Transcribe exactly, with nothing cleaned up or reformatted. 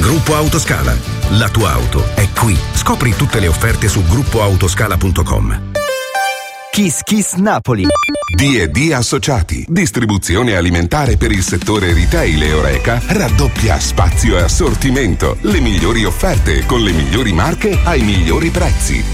Gruppo Autoscala. La tua auto è qui. Scopri tutte le offerte su gruppo autoscala punto com. Kiss Kiss Napoli. D e D Associati, distribuzione alimentare per il settore retail e Horeca, raddoppia spazio e assortimento, le migliori offerte con le migliori marche ai migliori prezzi.